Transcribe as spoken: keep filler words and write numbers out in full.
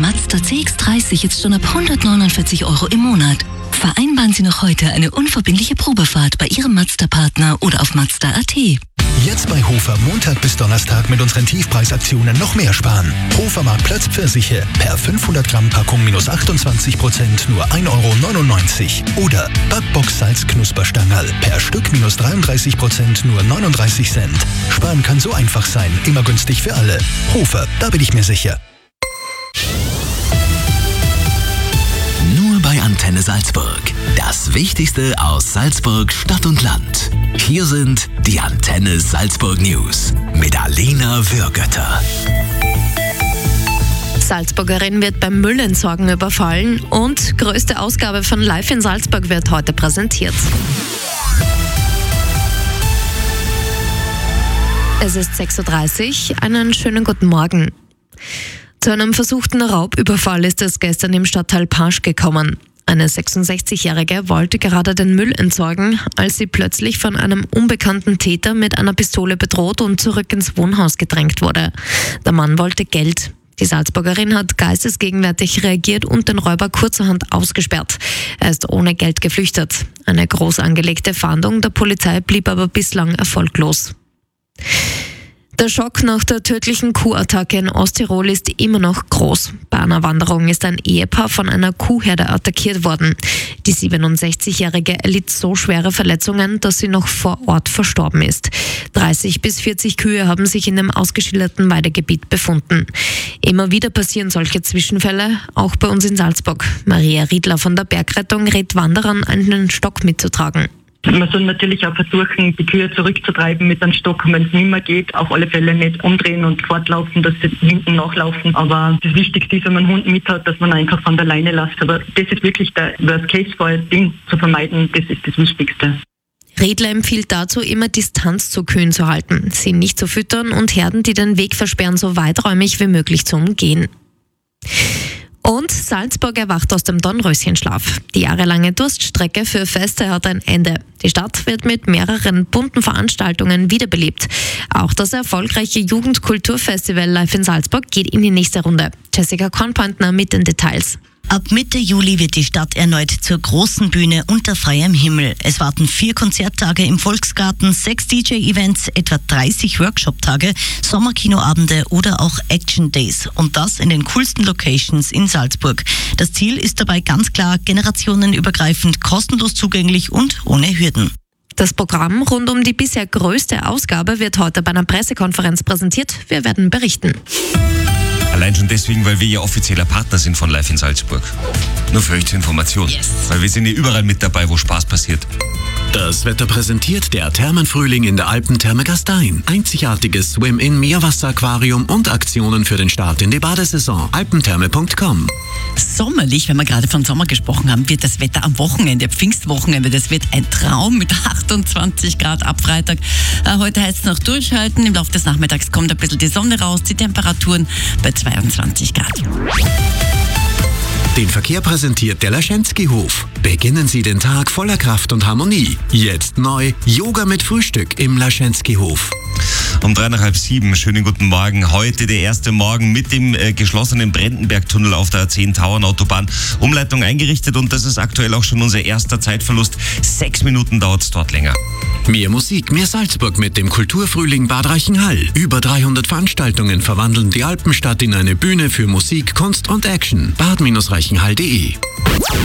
Mazda C X dreißig jetzt schon ab hundertneunundvierzig Euro im Monat. Vereinbaren Sie noch heute eine unverbindliche Probefahrt bei Ihrem Mazda-Partner oder auf Mazda Punkt a t. Jetzt bei Hofer Montag bis Donnerstag mit unseren Tiefpreisaktionen noch mehr sparen. Hofer Marktplatz Pfirsiche per fünfhundert Gramm Packung minus achtundzwanzig Prozent nur ein Euro neunundneunzig. Oder Backbox Salz Knusperstangerl per Stück minus dreiunddreißig Prozent nur neununddreißig Cent. Sparen kann so einfach sein, immer günstig für alle. Hofer, da bin ich mir sicher. Nur bei Antenne Salzburg. Das Wichtigste aus Salzburg, Stadt und Land. Hier sind die Antenne Salzburg News mit Alena Würgötter. Salzburgerin wird beim Müllentsorgen überfallen und größte Ausgabe von Live in Salzburg wird heute präsentiert. Es ist sechs Uhr dreißig, einen schönen guten Morgen. Zu einem versuchten Raubüberfall ist es gestern im Stadtteil Pasch gekommen. Eine sechsundsechzigjährige wollte gerade den Müll entsorgen, als sie plötzlich von einem unbekannten Täter mit einer Pistole bedroht und zurück ins Wohnhaus gedrängt wurde. Der Mann wollte Geld. Die Salzburgerin hat geistesgegenwärtig reagiert und den Räuber kurzerhand ausgesperrt. Er ist ohne Geld geflüchtet. Eine groß angelegte Fahndung der Polizei blieb aber bislang erfolglos. Der Schock nach der tödlichen Kuhattacke in Osttirol ist immer noch groß. Bei einer Wanderung ist ein Ehepaar von einer Kuhherde attackiert worden. Die siebenundsechzigjährige erlitt so schwere Verletzungen, dass sie noch vor Ort verstorben ist. dreißig bis vierzig Kühe haben sich in dem ausgeschilderten Weidegebiet befunden. Immer wieder passieren solche Zwischenfälle, auch bei uns in Salzburg. Maria Riedler von der Bergrettung rät Wanderern, einen Stock mitzutragen. Man soll natürlich auch versuchen, die Kühe zurückzutreiben mit einem Stock, wenn es nicht mehr geht. Auf alle Fälle nicht umdrehen und fortlaufen, dass sie hinten nachlaufen. Aber das Wichtigste ist, wenn man einen Hund mit hat, dass man einfach von der Leine lässt. Aber das ist wirklich der Worst-Case-Fall, den zu vermeiden, das ist das Wichtigste. Riedler empfiehlt dazu, immer Distanz zu Kühen zu halten, sie nicht zu füttern und Herden, die den Weg versperren, so weiträumig wie möglich zu umgehen. Und Salzburg erwacht aus dem Dornröschenschlaf. Die jahrelange Durststrecke für Feste hat ein Ende. Die Stadt wird mit mehreren bunten Veranstaltungen wiederbelebt. Auch das erfolgreiche Jugendkulturfestival Live in Salzburg geht in die nächste Runde. Jessica Kornpointner mit den Details. Ab Mitte Juli wird die Stadt erneut zur großen Bühne unter freiem Himmel. Es warten vier Konzerttage im Volksgarten, sechs D J-Events, etwa dreißig Workshop-Tage, Sommerkinoabende oder auch Action-Days. Und das in den coolsten Locations in Salzburg. Das Ziel ist dabei ganz klar generationenübergreifend, kostenlos zugänglich und ohne Hürden. Das Programm rund um die bisher größte Ausgabe wird heute bei einer Pressekonferenz präsentiert. Wir werden berichten. Allein schon deswegen, weil wir ja offizieller Partner sind von Live in Salzburg. Nur für euch zur Information. Yes. Weil wir sind ja überall mit dabei, wo Spaß passiert. Das Wetter präsentiert der Thermenfrühling in der Alpentherme Gastein. Einzigartiges Swim-In-Meerwasseraquarium und Aktionen für den Start in die Badesaison. alpentherme punkt com. Sommerlich, wenn wir gerade von Sommer gesprochen haben, wird das Wetter am Wochenende, Pfingstwochenende, das wird ein Traum mit achtundzwanzig Grad ab Freitag. Äh, heute heißt es noch durchhalten. Im Laufe des Nachmittags kommt ein bisschen die Sonne raus, die Temperaturen bei zweiundzwanzig Grad. Den Verkehr präsentiert der Laschenski-Hof. Beginnen Sie den Tag voller Kraft und Harmonie. Jetzt neu Yoga mit Frühstück im Laschenski-Hof. Um drei nach halb sieben, schönen guten Morgen. Heute der erste Morgen mit dem äh, geschlossenen Brandenberg-Tunnel auf der A zehn Tauernautobahn. Umleitung eingerichtet und das ist aktuell auch schon unser erster Zeitverlust. Sechs Minuten dauert es dort länger. Mehr Musik, mehr Salzburg mit dem Kulturfrühling Bad Reichenhall. Über dreihundert Veranstaltungen verwandeln die Alpenstadt in eine Bühne für Musik, Kunst und Action. bad Reichenhall punkt de